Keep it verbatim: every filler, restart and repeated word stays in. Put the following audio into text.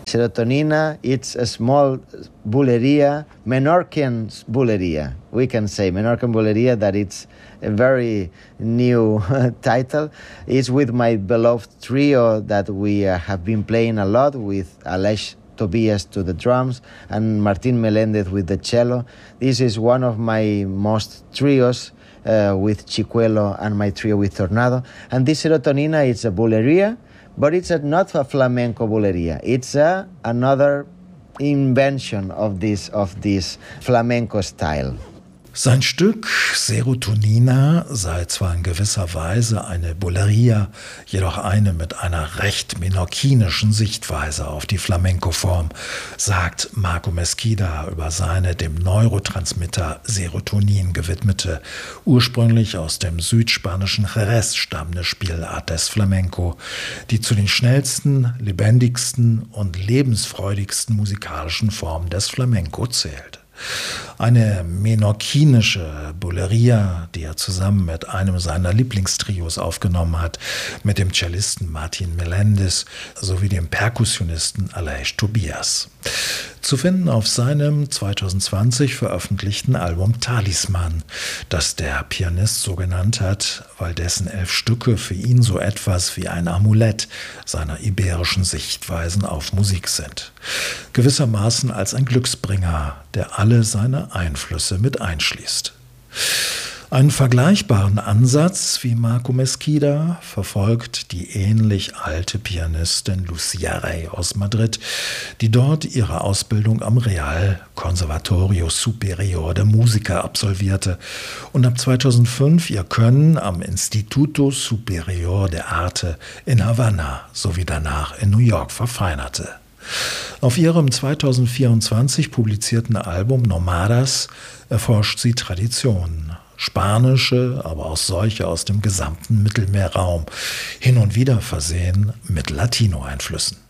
Serotonina, it's a small bulleria, Menorcan bulleria. We can say Menorcan bulleria, that it's a very new title. It's with my beloved trio that we uh, have been playing a lot, with Aleix Tobias to the drums and Martin Melendez with the cello. This is one of my most trios uh, with Chicuelo and my trio with Tornado. And this Serotonina is a bulleria, but it's a, not a flamenco bulleria. It's a, another invention of this, of this flamenco style. Sein Stück Serotonina sei zwar in gewisser Weise eine Bulleria, jedoch eine mit einer recht menorquinischen Sichtweise auf die Flamenco-Form, sagt Marco Mesquida über seine dem Neurotransmitter Serotonin gewidmete, ursprünglich aus dem südspanischen Jerez stammende Spielart des Flamenco, die zu den schnellsten, lebendigsten und lebensfreudigsten musikalischen Formen des Flamenco zählt. Eine menorquinische Bulleria, die er zusammen mit einem seiner Lieblingstrios aufgenommen hat, mit dem Cellisten Martin Melendez sowie dem Perkussionisten Aleix Tobias. Zu finden auf seinem zwanzig zwanzig veröffentlichten Album Talisman, das der Pianist so genannt hat, weil dessen elf Stücke für ihn so etwas wie ein Amulett seiner iberischen Sichtweisen auf Musik sind. Gewissermaßen als ein Glücksbringer, der alle seine Einflüsse mit einschließt. Einen vergleichbaren Ansatz wie Marco Mesquida verfolgt die ähnlich alte Pianistin Lucia Rey aus Madrid, die dort ihre Ausbildung am Real Conservatorio Superior de Música absolvierte und ab zweitausendfünf ihr Können am Instituto Superior de Arte in Havanna sowie danach in New York verfeinerte. Auf ihrem zweitausendvierundzwanzig publizierten Album Nomadas erforscht sie Traditionen, spanische, aber auch solche aus dem gesamten Mittelmeerraum, hin und wieder versehen mit Latino-Einflüssen.